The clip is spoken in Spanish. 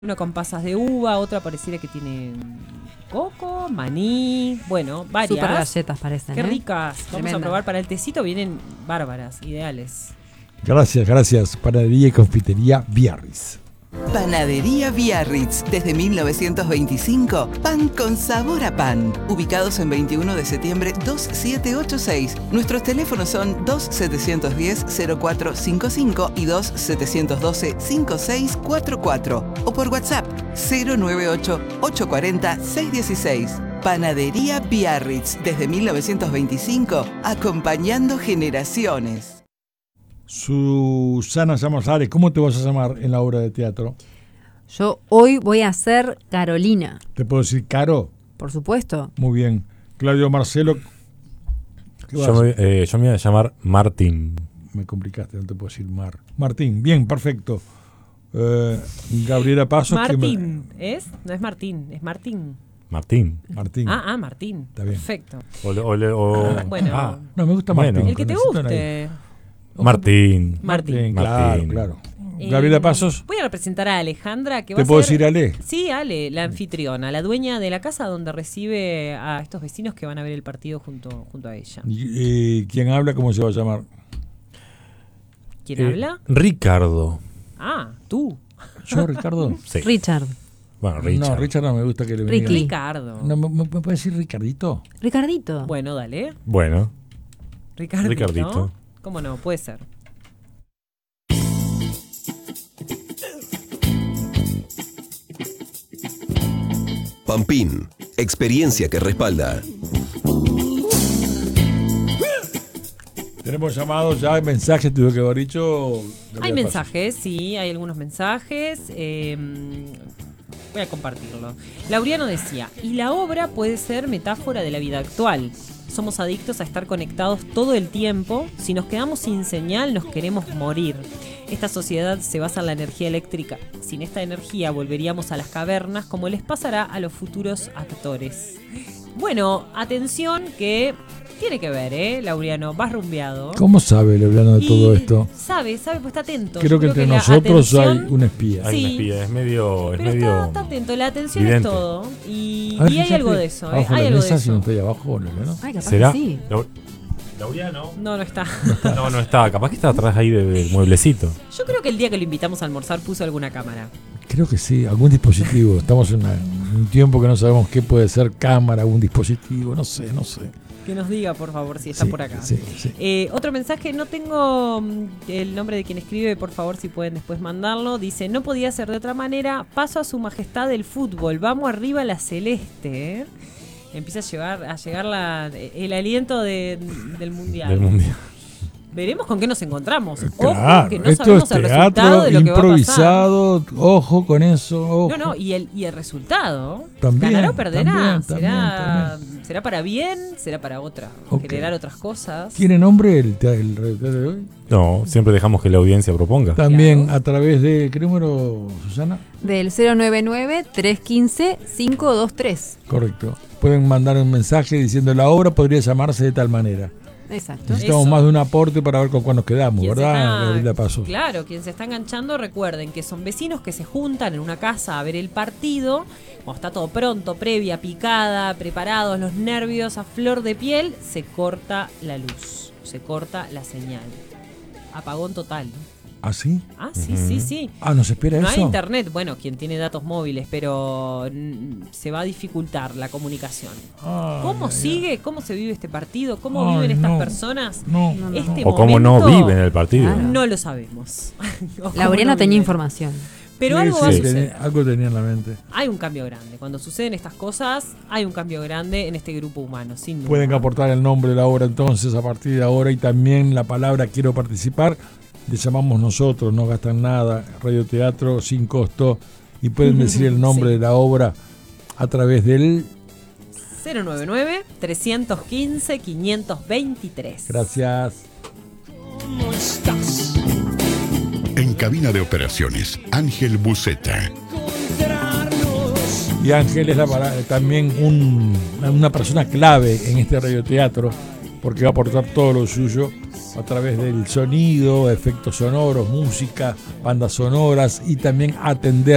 Una con pasas de uva, otra pareciera que tiene coco, maní, bueno, varias. Super galletas parecen. Qué ricas. Vamos Tremenda. a probar para el tecito, vienen bárbaras, ideales. Gracias. Panadería y confitería Biarritz. Panadería Biarritz. Desde 1925, pan con sabor a pan. Ubicados en 21 de septiembre 2786. Nuestros teléfonos son 2710-0455 y 2712-5644. O por WhatsApp 098-840-616. Panadería Biarritz. Desde 1925, acompañando generaciones. Susana Llamasare, ¿cómo te vas a llamar en la obra de teatro? Yo hoy voy a ser Carolina, ¿Te puedo decir Caro? por supuesto. Muy bien. Claudio Marcelo, ¿qué vas a Yo hacer? me voy a llamar Martín. Me complicaste, no te puedo decir Martín, bien, perfecto. Gabriela Pasos. Martín, ¿es? No es Martín, es Martín. Martín. Martín. Martín. Está bien. Perfecto. Bueno. No, me gusta Bueno. Martín. El que te necesito guste. Martín. Martín. Claro. Gabriela Pasos. Voy a representar a Alejandra, que va ¿Te a puedo ser... decir Ale? Sí, Ale, la anfitriona, la dueña de la casa donde recibe a estos vecinos que van a ver el partido junto a ella. ¿Y quién habla? ¿Cómo se va a llamar? ¿Quién habla? Ricardo. Ah, tú. ¿Yo, Ricardo? Sí. Richard. Bueno, Richard. No, Richard no me gusta que le Ricky. digan. Ricardo. No, ¿me puede decir Ricardito? Ricardito. Bueno, dale. Bueno, Ricardito. ¿Cómo no? Puede ser. Pampín, experiencia que respalda. Tenemos llamados ya, hay mensajes, tuve que haber dicho. Hay mensajes, sí, hay algunos mensajes. Voy a compartirlo. Laureano decía, y la obra puede ser metáfora de la vida actual. Somos adictos a estar conectados todo el tiempo. Si nos quedamos sin señal, nos queremos morir. Esta sociedad se basa en la energía eléctrica. Sin esta energía volveríamos a las cavernas, como les pasará a los futuros actores. Bueno, atención que tiene que ver, Laureano, vas rumbeado. ¿Cómo sabe Laureano de todo esto? Sabe, pues está atento. Creo Yo que entre la nosotros atención- hay un espía. hay Sí. una espía. Es medio. Pero está atento, la atención evidente. es todo. Y A ver, hay fíjate, algo de eso, abajo hay la algo de mesa, si no eso. estoy abajo, Laureano. Ay, capaz ¿Será? que sí. Laureano. No está. No está. Capaz que está atrás ahí del mueblecito. Yo creo que el día que lo invitamos a almorzar puso alguna cámara. Creo que sí, algún dispositivo. Estamos en un tiempo que no sabemos qué puede ser cámara, algún dispositivo, no sé. Que nos diga, por favor, si está Sí, por acá. sí. Otro mensaje, no tengo el nombre de quien escribe, por favor, si pueden después mandarlo. Dice, no podía ser de otra manera, paso a su majestad del fútbol, vamos arriba la celeste. Empieza a llegar el aliento del mundial. Del mundial. Veremos con qué nos encontramos. Claro, Ojo, que no esto sabemos es el resultado teatro de lo que va a pasar. improvisado, ojo con eso. Ojo. No, y el resultado, También, ganará o perderá. también. ¿Será para bien? ¿Será para otra? Ok. Generar otras cosas. ¿Tiene nombre el radio de hoy? No, siempre dejamos que la audiencia proponga. También Claro. a través de, ¿qué número, Susana? Del 099-315-523. Correcto. Pueden mandar un mensaje diciendo la obra podría llamarse de tal manera. Exacto. Necesitamos Eso. más de un aporte para ver con cuál nos quedamos, Quien se ¿verdad? está- Gabriela Pasos. Claro, quien se está enganchando, recuerden que son vecinos que se juntan en una casa a ver el partido. Cuando está todo pronto, previa, picada, preparados, los nervios a flor de piel, se corta la luz, se corta la señal. Apagón total. ¿Ah, sí? Ah, sí. Ah, ¿nos espera No eso? hay internet, bueno, quien tiene datos móviles, pero se va a dificultar la comunicación. Ay, ¿Cómo ay, sigue? ¿Cómo se vive este partido? ¿Cómo Ay, viven estas no. personas? No. Este O cómo no momento, viven el partido. Claro. No lo sabemos. O cómo Laureano no tenía viven. información. Pero Sí, algo sí, va a suceder. algo tenía en la mente. Hay un cambio grande. Cuando suceden estas cosas, hay un cambio grande en este grupo humano, sin duda. Pueden aportar el nombre de la obra entonces a partir de ahora y también la palabra quiero participar. Le llamamos nosotros, no gastan nada, radioteatro sin costo y pueden decir el nombre Sí. de la obra a través del... 099-315-523. Gracias. En cabina de operaciones, Ángel Buceta. Y Ángel es también una persona clave en este radioteatro porque va a aportar todo lo suyo a través del sonido, efectos sonoros, música, bandas sonoras y también atender